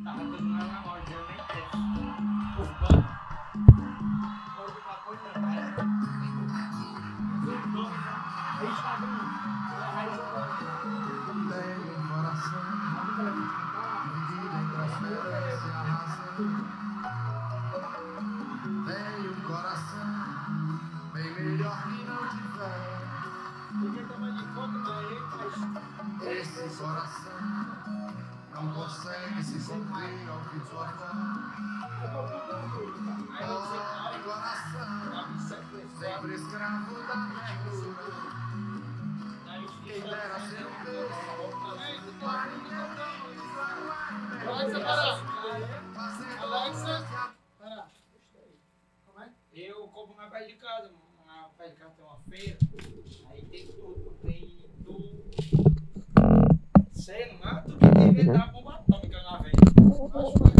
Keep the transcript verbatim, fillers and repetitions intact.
Tava tudo na loja, eu nem testo. Os bancos. Hoje uma coisa, cara. Os dois, aí está vindo. Aí está vindo. Tenho um coração, vida em transferência, razão. Tenho um coração, bem melhor que não tiver. Podia tomar de conta, mas Esse coração não consegue se cumprir ao que sua fé. Oh, coração, sempre escravo da aventura. Quem dera ser um Deus, mas ninguém não Alexa, para! Alexa! Para. Como é? Eu compro uma pé de casa, uma pé de casa tem uma feira, aí tem tudo, tem tudo. Sei lá, tu tem que inventar bomba atômica na vez.